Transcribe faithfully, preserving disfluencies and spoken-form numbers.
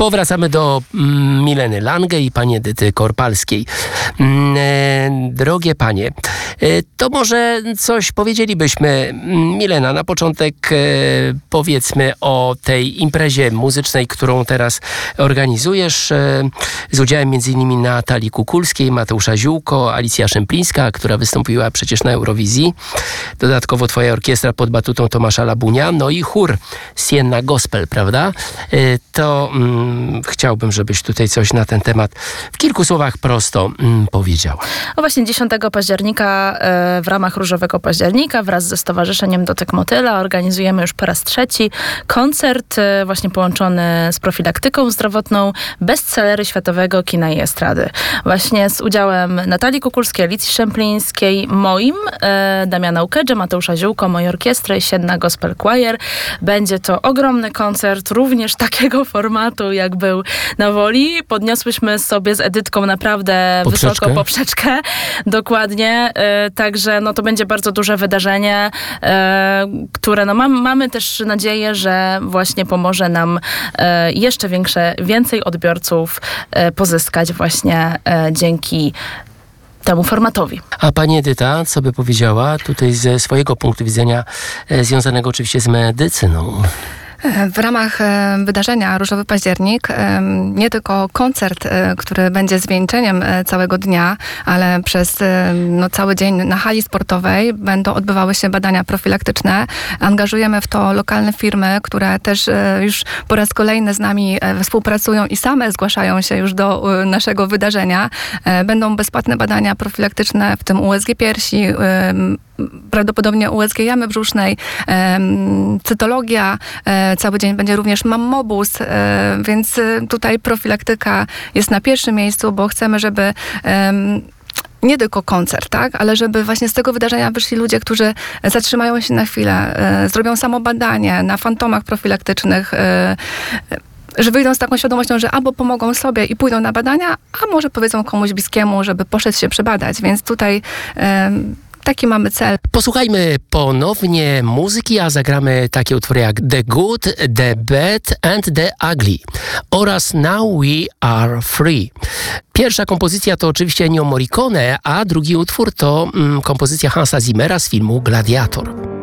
Powracamy do mm, Mileny Lange i pani Edyty Korpalskiej. Mm, e, drogie panie, e, to może coś powiedzielibyśmy. Milena, na początek e, powiedzmy o tej imprezie muzycznej, którą teraz organizujesz, e, z udziałem między innymi Natalii Kukulskiej, Mateusza Ziółko, Alicja Szemplińska, która wystąpiła przecież na Eurowizji. Dodatkowo twoja orkiestra pod batutą Tomasza Labunia, no i chór Sienna Gospel, prawda? E, to mm, chciałbym, żebyś tutaj coś na ten temat w kilku słowach prosto mm, powiedziała. No właśnie dziesiątego października e, w ramach Różowego Października wraz ze Stowarzyszeniem Dotyk Motyla organizujemy już po raz trzeci koncert e, właśnie połączony z profilaktyką zdrowotną, bestsellery światowego kina i estrady. Właśnie z udziałem Natalii Kukulskiej, Alicji Szemplińskiej, moim, e, Damiana Ukedże, Mateusza Ziółko, mojej orkiestry Sienna Gospel Choir. Będzie to ogromny koncert, również takiego formatu, jak był na Woli. Podniosłyśmy sobie z Edytką naprawdę Poprzeczkę. wysoko poprzeczkę. Dokładnie. E, także no, to będzie bardzo duże wydarzenie, e, które no, mam, mamy też nadzieję, że właśnie pomoże nam e, jeszcze większe, więcej odbiorców e, pozyskać właśnie e, dzięki temu formatowi. A pani Edyta, co by powiedziała tutaj ze swojego punktu widzenia, e, związanego oczywiście z medycyną? W ramach e, wydarzenia Różowy Październik e, nie tylko koncert, e, który będzie zwieńczeniem e, całego dnia, ale przez e, no, cały dzień na hali sportowej będą odbywały się badania profilaktyczne. Angażujemy w to lokalne firmy, które też e, już po raz kolejny z nami e, współpracują i same zgłaszają się już do e, naszego wydarzenia. E, będą bezpłatne badania profilaktyczne, w tym U S G piersi, e, prawdopodobnie U S G jamy brzusznej, e, cytologia, e, cały dzień będzie również mammobus, e, więc tutaj profilaktyka jest na pierwszym miejscu, bo chcemy, żeby e, nie tylko koncert, tak, ale żeby właśnie z tego wydarzenia wyszli ludzie, którzy zatrzymają się na chwilę, e, zrobią samobadanie na fantomach profilaktycznych, e, że wyjdą z taką świadomością, że albo pomogą sobie i pójdą na badania, a może powiedzą komuś bliskiemu, żeby poszedł się przebadać, więc tutaj e, taki mamy cel. Posłuchajmy ponownie muzyki, a zagramy takie utwory jak The Good, The Bad and The Ugly oraz Now We Are Free. Pierwsza kompozycja to oczywiście Ennio Morricone, a drugi utwór to mm, kompozycja Hansa Zimmera z filmu Gladiator.